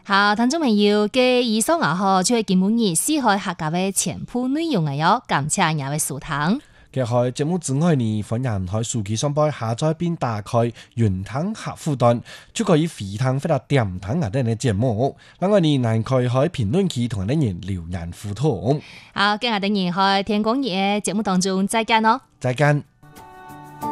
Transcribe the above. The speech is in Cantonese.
好，聽眾朋友嘅以上就係今晡日四海客家嘅全部內容嘅喲，感謝各位收聽。 嘅喺節目之外呢，歡迎喺手機上邊下載並打開雲聽客戶端，就可以回聽或者點聽我哋嘅節目。另外呢，還可以喺評論區同我哋人留言互動。 好，今日等人喺天光夜節目當中再見咯， 再見。